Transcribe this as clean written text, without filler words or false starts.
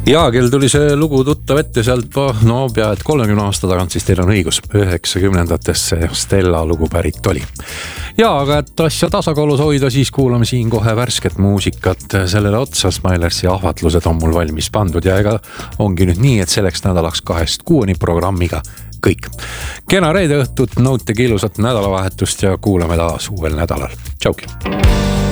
Ja kell tuli see lugu tuttav ette sealt pea et 30 aasta tagant, siis teil on õigus, 90-ndatesse Stella lugu pärit oli. Ja aga et asja tasakaalus hoida, siis kuulame siin kohe värsket muusikat sellele otsa. Smilersi ahvatlused on mul valmis pandud ja ega ongi nüüd nii, et selleks nädalaks 2-6 programmiga kõik. Kena reede õhtut, nautige ilusat nädalavahetust ja kuulame taas uuel nädalal. Tšauki!